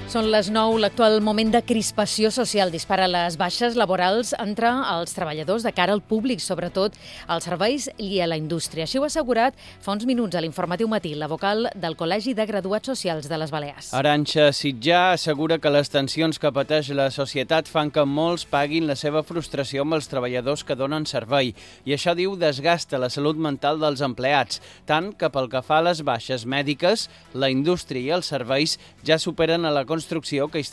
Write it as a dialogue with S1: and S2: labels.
S1: Són les 9. L'actual moment de crispació social dispara les baixes laborals entre els treballadors de cara al públic, sobretot als serveis i a la indústria. Així ho ha assegurat fa uns minuts a l'Informatiu Matí la vocal del Col·legi de Graduats Socials de les Balears.
S2: Arantxa Sitjà assegura que les tensions que pateix la societat fan que molts paguin la seva frustració amb els treballadors que donen servei. I això, diu, desgasta la salut mental dels empleats, tant que pel que fa a les baixes mèdiques, la indústria i els serveis ja superen a la construcció, que